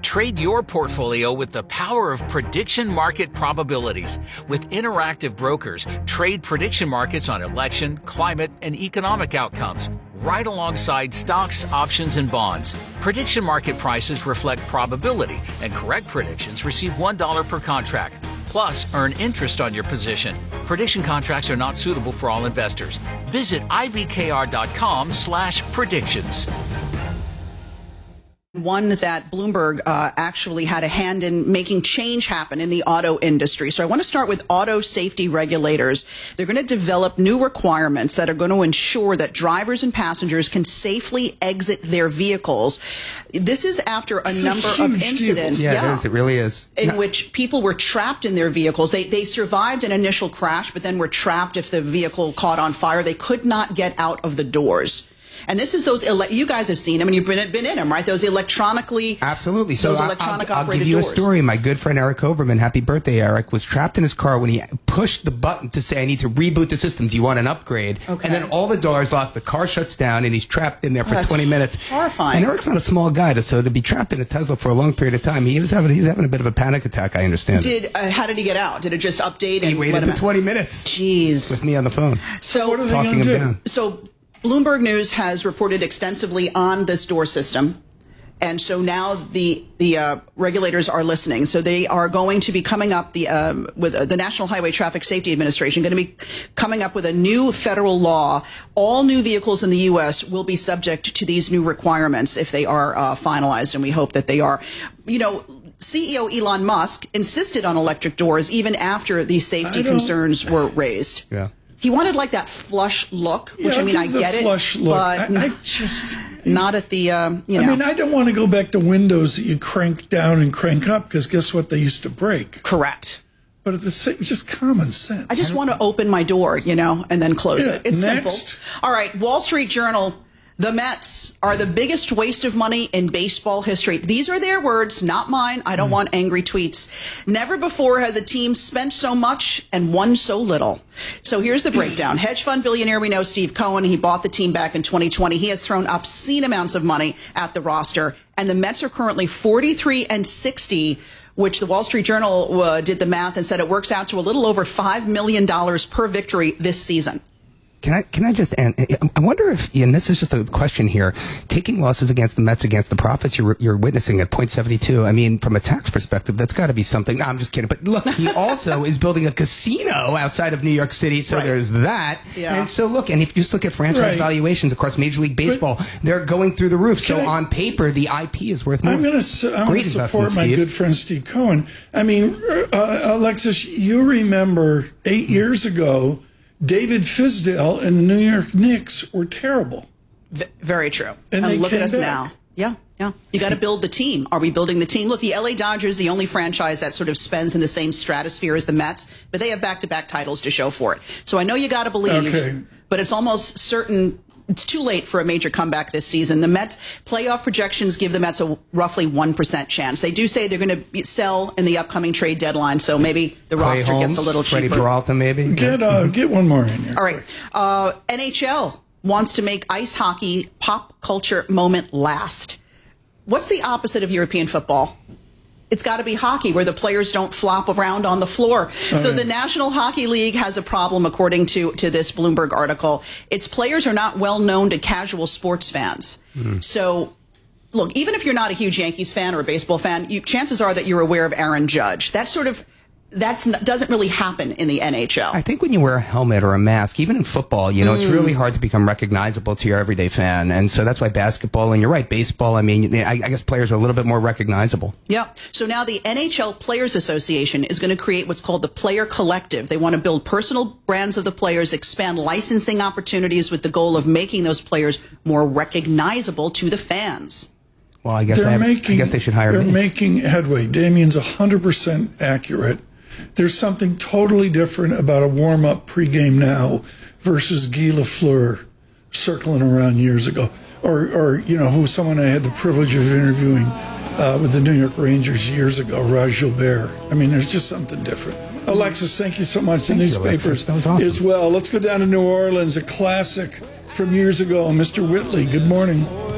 Trade your portfolio with the power of prediction market probabilities. With Interactive Brokers, trade prediction markets on election, climate, and economic outcomes, right alongside stocks, options, and bonds. Prediction market prices reflect probability, and correct predictions receive $1 per contract. Plus, earn interest on your position. Prediction contracts are not suitable for all investors. Visit ibkr.com/predictions. One that Bloomberg actually had a hand in making change happen in the auto industry. So I want to start with auto safety regulators. They're going to develop new requirements that are going to ensure that drivers and passengers can safely exit their vehicles. This is after a number of incidents. Yeah, it is. It really is. In which people were trapped in their vehicles. They survived an initial crash, but then were trapped if the vehicle caught on fire. They could not get out of the doors. And this is those, you guys have seen them, and you've been in them, right? Those electronically. Absolutely. So I'll give you doors. a story. My good friend Eric Oberman, happy birthday, Eric, was trapped in his car when he pushed the button to say, I need to reboot the system. Do you want an upgrade? Okay. And then all the doors lock, the car shuts down, and he's trapped in there for 20 minutes. Horrifying. And Eric's not a small guy, so to be trapped in a Tesla for a long period of time, he's having a bit of a panic attack, I understand. How did he get out? Did it just update? He waited for 20 minutes. Jeez. With me on the phone. So what are they talking gonna do? him down. So Bloomberg News has reported extensively on this door system. And so now the regulators are listening. So they are going to be coming up with the National Highway Traffic Safety Administration, going to be coming up with a new federal law. All new vehicles in the U.S. will be subject to these new requirements if they are finalized, and we hope that they are. You know, CEO Elon Musk insisted on electric doors even after these safety concerns were raised. Yeah. He wanted like that flush look, which I mean, I get it, flush look. but I just not at the, you know. I mean, I don't want to go back to windows that you crank down and crank up because guess what? They used to break. Correct. But at the same, it's just common sense. I just want to open my door, you know, and then close it. It's next. simple. All right, Wall Street Journal. The Mets are the biggest waste of money in baseball history. These are their words, not mine. I don't want angry tweets. Never before has a team spent so much and won so little. So here's the breakdown. Hedge fund billionaire, we know, Steve Cohen, he bought the team back in 2020. He has thrown obscene amounts of money at the roster. And the Mets are currently 43-60, which the Wall Street Journal did the math and said it works out to a little over $5 million per victory this season. Can I just, and I wonder if, and this is just a question here, taking losses against the Mets against the profits you're witnessing at 0.72, I mean, from a tax perspective, that's got to be something. No, I'm just kidding. But look, he also is building a casino outside of New York City, so there's that. Yeah. And so look, and if you just look at franchise valuations across Major League Baseball, they're going through the roof. So on paper, the IP is worth more. I'm going to support my good friend Steve Cohen. I mean, Alexis, you remember 8 years ago, David Fizdale and the New York Knicks were terrible. Very true. And look at us back. now. Yeah. You got to build the team. Are we building the team? Look, the LA Dodgers, the only franchise that sort of spends in the same stratosphere as the Mets, but they have back-to-back titles to show for it. So I know you got to believe, but it's almost certain. It's too late for a major comeback this season. The Mets playoff projections give the Mets a roughly 1% chance. They do say they're going to sell in the upcoming trade deadline, so maybe the roster gets a little cheaper. Freddie Peralta, maybe. Get one more in here. All right. NHL wants to make ice hockey pop culture moment last. What's the opposite of European football? It's got to be hockey, where the players don't flop around on the floor. So the National Hockey League has a problem, according to this Bloomberg article. Its players are not well known to casual sports fans. So, look, even if you're not a huge Yankees fan or a baseball fan, chances are that you're aware of Aaron Judge. That doesn't really happen in the NHL. I think when you wear a helmet or a mask, even in football, you know, it's really hard to become recognizable to your everyday fan. And so that's why basketball, and you're right, baseball, I mean, I guess players are a little bit more recognizable. Yeah. So now the NHL Players Association is going to create what's called the Player Collective. They want to build personal brands of the players, expand licensing opportunities with the goal of making those players more recognizable to the fans. Well, I guess they should hire me. They're making headway. Damien's 100% accurate. There's something totally different about a warm-up pregame now versus Guy Lafleur circling around years ago. Or you know, who was someone I had the privilege of interviewing with the New York Rangers years ago, Raj Gilbert. I mean, there's just something different. Alexis, thank you so much. The newspapers that was awesome. as well. Let's go down to New Orleans, a classic from years ago. Mr. Whitley, good morning.